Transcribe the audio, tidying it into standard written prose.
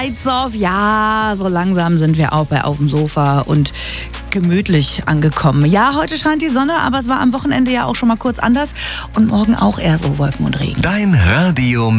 Lights off, ja, so langsam sind wir auch bei Auf dem Sofa und gemütlich angekommen. Ja, heute scheint die Sonne, aber es war am Wochenende ja auch schon mal kurz anders und morgen auch eher so Wolken und Regen. Dein Radio